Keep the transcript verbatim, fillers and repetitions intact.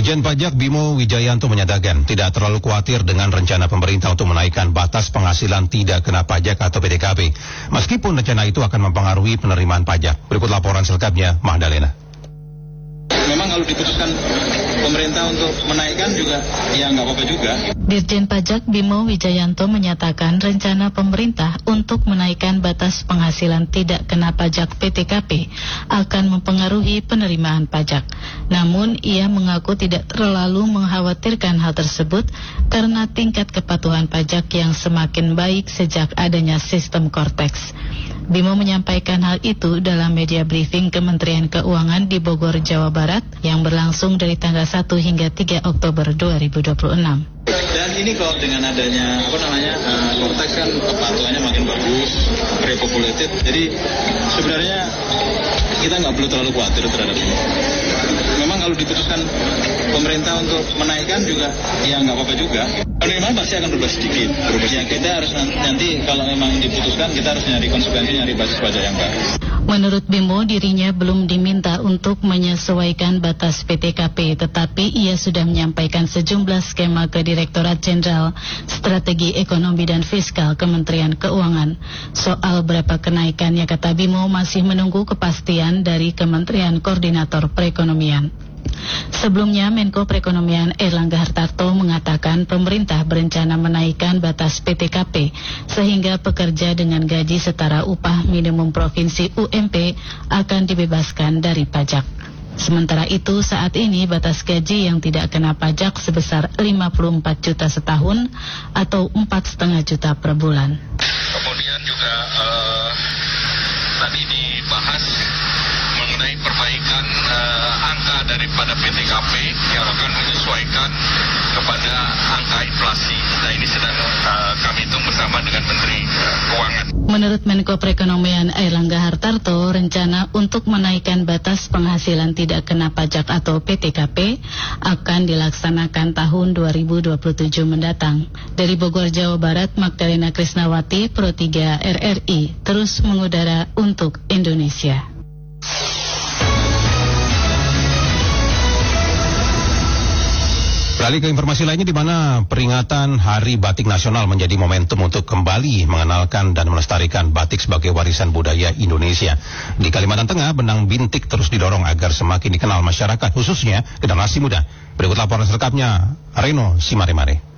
Dirjen Pajak Bimo Wijayanto menyatakan tidak terlalu khawatir dengan rencana pemerintah untuk menaikkan batas penghasilan tidak kena pajak atau P T K P. Meskipun rencana itu akan mempengaruhi penerimaan pajak. Berikut laporan selengkapnya, Mahdalena. Memang kalau diputuskan pemerintah untuk menaikkan juga, ya nggak apa-apa juga. Dirjen Pajak Bimo Wijayanto menyatakan rencana pemerintah untuk menaikkan batas penghasilan tidak kena pajak P T K P akan mempengaruhi penerimaan pajak. Namun, ia mengaku tidak terlalu mengkhawatirkan hal tersebut karena tingkat kepatuhan pajak yang semakin baik sejak adanya sistem Cortex. Bimo menyampaikan hal itu dalam media briefing Kementerian Keuangan di Bogor, Jawa Barat yang berlangsung dari tanggal satu hingga tiga Oktober dua ribu dua puluh enam. Dan ini kok dengan adanya apa namanya uh, Cortex kan kepatuhannya makin bagus, repopulated. Jadi sebenarnya kita nggak perlu terlalu khawatir terhadap ini. Memang kalau diputuskan pemerintah untuk menaikkan juga, ya nggak apa-apa juga. Penerimaan pasti akan berubah sedikit. Berubahnya kita harus nanti kalau memang diputuskan kita harus nyari konsekuensi, nyari basis pajak yang baru. Menurut Bimo, dirinya belum diminta untuk menyesuaikan batas P T K P, tetapi ia sudah menyampaikan sejumlah skema ke Direktorat Jenderal Strategi Ekonomi dan Fiskal Kementerian Keuangan. Soal berapa kenaikannya, kata Bimo, masih menunggu kepastian dari Kementerian Koordinator Perekonomian. Sebelumnya, Menko Perekonomian Airlangga Hartarto mengatakan pemerintah berencana menaikkan batas P T K P sehingga pekerja dengan gaji setara upah minimum provinsi U M P akan dibebaskan dari pajak. Sementara itu, saat ini batas gaji yang tidak kena pajak sebesar lima puluh empat juta setahun atau empat koma lima juta per bulan. Kemudian juga uh, tadi dibahas mengenai perbaikan uh, angka daripada P T K P yang akan menyesuaikan kepada angka inflasi. Nah, ini sedang uh, kami hitung bersama dengan Menteri uh, Keuangan. Menurut Menko Perekonomian Airlangga Hartarto, rencana untuk menaikkan batas penghasilan tidak kena pajak atau P T K P akan dilaksanakan tahun dua ribu dua puluh tujuh mendatang. Dari Bogor, Jawa Barat, Magdalena Krisnawati, Pro tiga R R I, terus mengudara untuk Indonesia. Beralih ke informasi lainnya, di mana peringatan Hari Batik Nasional menjadi momentum untuk kembali mengenalkan dan melestarikan batik sebagai warisan budaya Indonesia. Di Kalimantan Tengah, benang bintik terus didorong agar semakin dikenal masyarakat, khususnya generasi muda. Berikut laporan selengkapnya, Reno Simaremare.